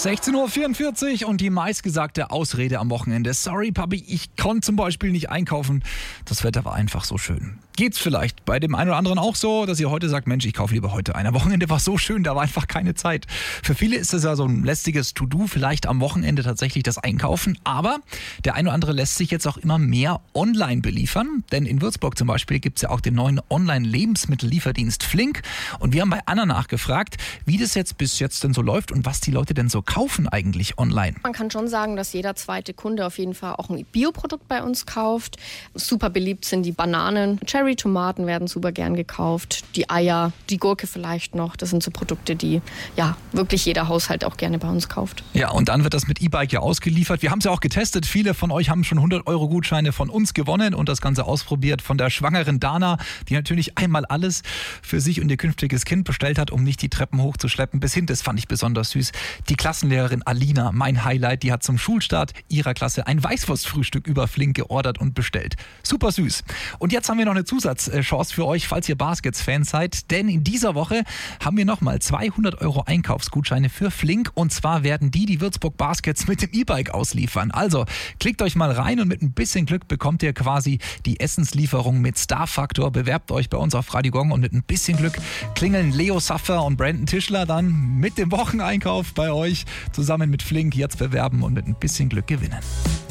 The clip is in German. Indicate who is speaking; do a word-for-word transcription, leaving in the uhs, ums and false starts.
Speaker 1: sechzehn Uhr vierundvierzig und die meistgesagte Ausrede am Wochenende. Sorry, Papi, ich konnte zum Beispiel nicht einkaufen. Das Wetter war einfach so schön. Geht's vielleicht bei dem einen oder anderen auch so, dass ihr heute sagt, Mensch, ich kaufe lieber heute ein. Am Wochenende war so schön, da war einfach keine Zeit. Für viele ist das ja so ein lästiges To-Do, vielleicht am Wochenende tatsächlich das Einkaufen. Aber der ein oder andere lässt sich jetzt auch immer mehr online beliefern. Denn in Würzburg zum Beispiel gibt's ja auch den neuen Online-Lebensmittellieferdienst Flink. Und wir haben bei Anna nachgefragt, wie das jetzt bis jetzt denn so läuft und was die Leute denn so kaufen eigentlich online.
Speaker 2: Man kann schon sagen, dass jeder zweite Kunde auf jeden Fall auch ein Bioprodukt bei uns kauft. Super beliebt sind die Bananen. Cherry-Tomaten werden super gern gekauft. Die Eier, die Gurke vielleicht noch. Das sind so Produkte, die ja wirklich jeder Haushalt auch gerne bei uns kauft.
Speaker 1: Ja, und dann wird das mit E-Bike ja ausgeliefert. Wir haben es ja auch getestet. Viele von euch haben schon hundert Euro Gutscheine von uns gewonnen und das Ganze ausprobiert. Von der schwangeren Dana, die natürlich einmal alles für sich und ihr künftiges Kind bestellt hat, um nicht die Treppen hochzuschleppen. Bis hin, das fand ich besonders süß, die Klassenlehrerin Alina, mein Highlight, die hat zum Schulstart ihrer Klasse ein Weißwurstfrühstück über Flink geordert und bestellt. Super süß. Und jetzt haben wir noch eine Zusatzchance für euch, falls ihr Baskets-Fans seid, denn in dieser Woche haben wir nochmal zweihundert Euro Einkaufsgutscheine für Flink und zwar werden die die Würzburg Baskets mit dem E-Bike ausliefern. Also klickt euch mal rein und mit ein bisschen Glück bekommt ihr quasi die Essenslieferung mit Star Factor. Bewerbt euch bei uns auf Radio Gong und mit ein bisschen Glück klingeln Leo Saffer und Brandon Tischler dann mit dem Wocheneinkauf bei euch zusammen mit Flink. Jetzt bewerben und mit ein bisschen Glück gewinnen.